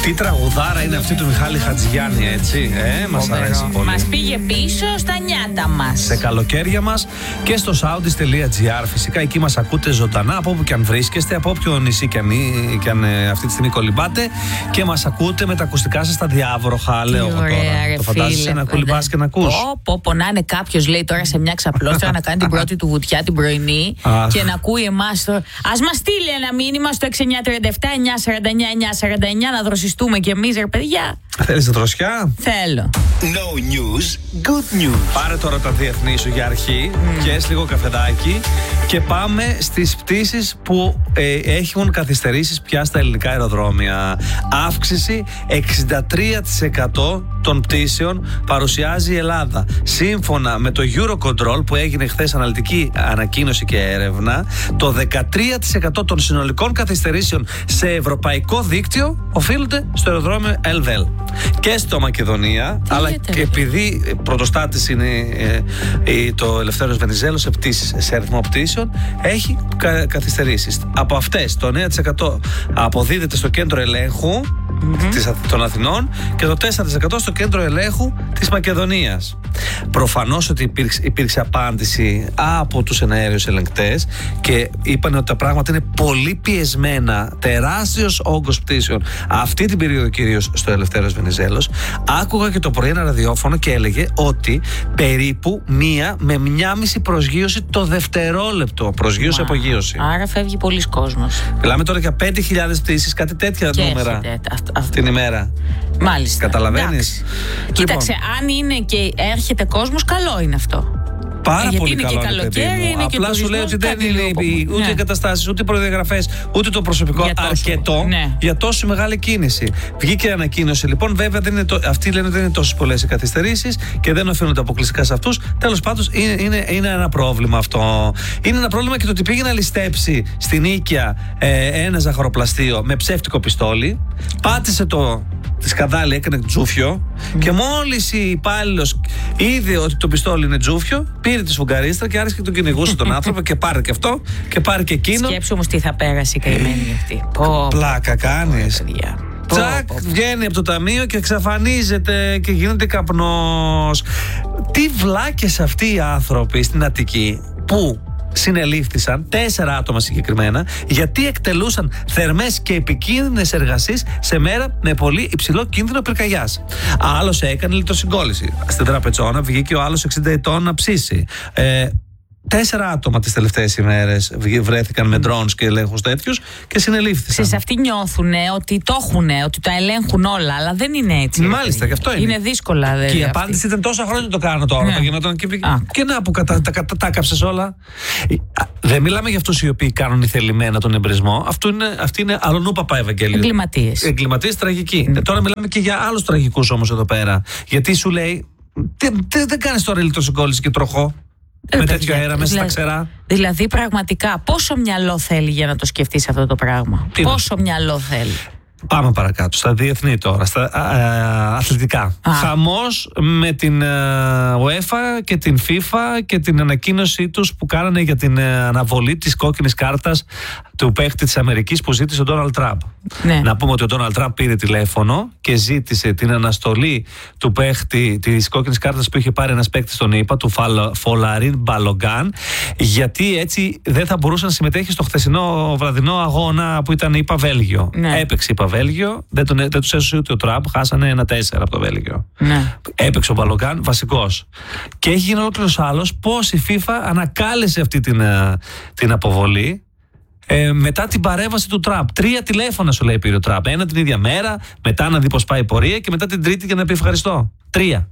Τι τραγουδάρα είναι αυτή του Μιχάλη Χατζηγιάννη, έτσι. Μας αρέσει πολύ. Μας πήγε πίσω στα νιάτα μας. Σε καλοκαίρια μας και στο soundis.gr. Φυσικά εκεί μας ακούτε ζωντανά από όπου και αν βρίσκεστε, από όποιο νησί και αν αυτή τη στιγμή κολυμπάτε. Και μας ακούτε με τα ακουστικά σας στα διάβροχα, λέω εγώ τώρα. Το φαντάζεσαι να κολυμπάς και να ακούς. Πω, να είναι κάποιος, λέει, τώρα σε μια ξαπλώστρα να κάνει την πρώτη του βουτιά την πρωινή και να ακούει εμάς. Ας μας στείλει ένα μήνυμα στο 6937-949-949 να δροσιστούμε κι εμείς, ρε παιδιά. Θέλεις δροσιά? Θέλω. No news, good news. Πάρε τώρα τα διεθνή σου για αρχή και ες λίγο καφεδάκι και πάμε στις πτήσεις που έχουν καθυστερήσεις πια στα ελληνικά αεροδρόμια. Αύξηση 63% των πτήσεων παρουσιάζει η Ελλάδα. Σύμφωνα με το Eurocontrol που έγινε χθες αναλυτική ανακοίνωση και έρευνα, το 13% των συνολικών καθυστερήσεων σε ευρωπαϊκό δίκτυο οφείλονται στο αεροδρόμιο Ελβέλ και στο Μακεδονία, αλλά και επειδή πρωτοστάτης είναι το Ελευθέριος Βενιζέλος σε πτήσεις, σε αριθμό πτήσεων, έχει καθυστερήσεις. Από αυτές το 9% αποδίδεται στο κέντρο ελέγχου των Αθηνών και το 4% στο κέντρο ελέγχου της Μακεδονίας. Προφανώς ότι υπήρξε απάντηση από τους εναέριους ελεγκτές και είπαν ότι τα πράγματα είναι πολύ πιεσμένα, τεράστιος όγκος πτήσεων αυτή την περίοδο, κυρίως στο Ελευθέριος Βενιζέλος. Άκουγα και το πρωί ένα ραδιόφωνο και έλεγε ότι περίπου 1 με 1,5 προσγείωση το δευτερόλεπτο. Προσγείωση-απογείωση. Άρα φεύγει πολλής κόσμος. Μιλάμε τώρα για 5.000 πτήσεις, κάτι τέτοια νούμερα την ημέρα. Μάλιστα. Καταλαβαίνεις? Κοίταξε, αν είναι και έρχεται κόσμος, καλό είναι αυτό. Πάρα πολύ είναι καλό, και καλοκαίρι, είναι και απλά σου λέω ότι δεν είναι ούτε οι εγκαταστάσεις, ούτε οι προδιαγραφές, ούτε το προσωπικό αρκετό για τόσο μεγάλη κίνηση. Βγήκε ανακοίνωση λοιπόν, βέβαια αυτοί λένε ότι δεν είναι τόσες πολλές οι καθυστερήσεις και δεν οφείλονται αποκλειστικά σε αυτούς. Τέλος πάντων, είναι ένα πρόβλημα αυτό. Είναι ένα πρόβλημα και το ότι πήγε να ληστέψει στην Οίκια ένα ζαχαροπλαστείο με ψεύτικο πιστόλι, πάτησε τη σκανδάλη, έκανε τζούφιο και μόλις η υπάλληλος είδε ότι το πιστόλι είναι τζούφιο, πήρε τη σφουγγαρίστρα και άρχισε και τον κυνηγούσε τον άνθρωπο και πάρε και αυτό και πάρε και εκείνο. Σκέψου όμως τι θα πέρασε η καημένη αυτή. Πλάκα κάνεις. Τσακ, βγαίνει από το ταμείο και εξαφανίζεται και γίνεται καπνός. Τι βλάκες αυτοί οι άνθρωποι στην Αττική που συνελήφθησαν, 4 άτομα συγκεκριμένα, γιατί εκτελούσαν θερμές και επικίνδυνες εργασίες σε μέρα με πολύ υψηλό κίνδυνο πυρκαγιάς. Άλλος έκανε ηλεκτροσυγκόλληση. Στην Τραπετσόνα βγήκε ο άλλος 60 ετών να ψήσει. 4 άτομα τις τελευταίες ημέρες βρέθηκαν με drones και ελέγχους τέτοιους και συνελήφθησαν. Σε αυτοί νιώθουν ότι το έχουν, ότι τα ελέγχουν όλα, αλλά δεν είναι έτσι. Μάλιστα, και αυτό είναι. Είναι δύσκολα, δηλαδή. Και η απάντηση ήταν τόσα χρόνια το κάνω τώρα. Θα γινόταν και να που τα κάψες όλα. Δεν μιλάμε για αυτούς οι οποίοι κάνουν ηθελημένα τον εμπρισμό. Αυτή είναι αλλονού παπά Ευαγγέλιο. Εγκληματίες τραγικοί. Τώρα μιλάμε και για άλλους τραγικούς όμως εδώ πέρα. Γιατί σου λέει, δεν κάνεις τώρα ηλεκτροσυγκόλληση και τροχό. Με τέτοιο αέρα μέσα στα ξερά. Δηλαδή πραγματικά πόσο μυαλό θέλει για να το σκεφτείς αυτό το πράγμα? Πόσο μυαλό θέλει? Πάμε παρακάτω, στα διεθνή τώρα, στα αθλητικά. Χαμός με την UEFA και την FIFA και την ανακοίνωσή τους που κάνανε για την αναβολή της κόκκινης κάρτας του παίχτη της Αμερικής που ζήτησε ο Ντόναλντ Τραμπ. Να πούμε ότι ο Ντόναλντ Τραμπ πήρε τηλέφωνο και ζήτησε την αναστολή του παίχτη της κόκκινης κάρτας που είχε πάρει ένας παίχτης στον ΗΠΑ, του Φολαρίν Μπαλογκάν, γιατί έτσι δεν θα μπορούσε να συμμετέχει στο χθεσινό βραδινό αγώνα που ήταν ΗΠΑ-Βέλγιο. Έπαιξε ΗΠΑ-Βέλγιο, δεν τους έσωσε ούτε ο Τραμπ, χάσανε 1-4 από το Βέλγιο. Έπαιξε ο Μπαλογκάν βασικός. Και έχει γίνει ολόκληρος άλλος πώς η FIFA ανακάλεσε αυτή την αποβολή. Μετά την παρέμβαση του Τραμπ. 3 τηλέφωνα σου λέει πήρε ο Τραμπ. Ένα την ίδια μέρα, μετά να δει πως πάει η πορεία και μετά την τρίτη για να πει ευχαριστώ. 3.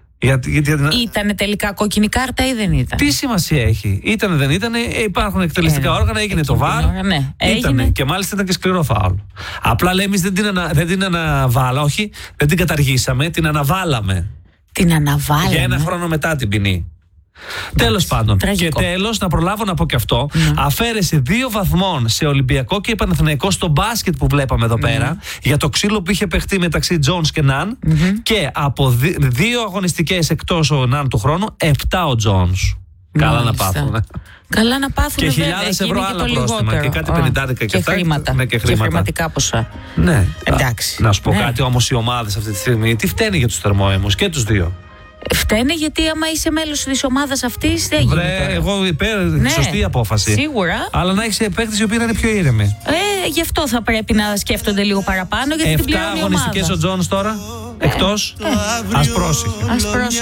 Ήτανε τελικά κόκκινη κάρτα ή δεν ήταν? Τι σημασία έχει? Ήτανε, δεν ήτανε, υπάρχουν εκτελεστικά όργανα, έγινε το VAR. Ήτανε και μάλιστα ήταν και σκληρό φάουλ. Απλά λέμε εμείς δεν την αναβάλαμε, όχι, δεν την καταργήσαμε, την αναβάλαμε. Την αναβάλαμε. Για 1 χρόνο μετά την ποινή. Τέλος πάντων. Τραγικό. Και τέλος, να προλάβω να πω και αυτό. Αφαίρεση 2 βαθμών σε Ολυμπιακό και Παναθηναϊκό στο μπάσκετ που βλέπαμε εδώ πέρα, για το ξύλο που είχε παιχτεί μεταξύ Jones και Ναν. Και από 2 αγωνιστικές εκτός ο Ναν του χρόνου, 7 ο Jones. Καλά να πάθουν. Καλά να πάθουν, Και βέβαια. 1.000 ευρώ άλλα πρόστιμα. Και κάτι 50 και χρήματα. Ναι, και Και χρηματικά ποσά. Ναι. Εντάξει. Να σου πω Ναι. κάτι όμως, οι ομάδες αυτή τη στιγμή τι φταίνει για τους θερμόαιμους και τους δύο. Φταίνε γιατί άμα είσαι μέλος της ομάδας αυτής δεν γίνεται. Βρε, εγώ υπέρ, Ναι, σωστή απόφαση. σίγουρα. Αλλά να έχεις παίκτες οι οποίοι να είναι πιο ήρεμοι. Γι' αυτό θα πρέπει να σκέφτονται λίγο παραπάνω, γιατί την 7 πληρώνει η ομάδα. αγωνιστικές ο Τζόνς τώρα, εκτός. Ας πρόσεχε. Ας πρόσεχε.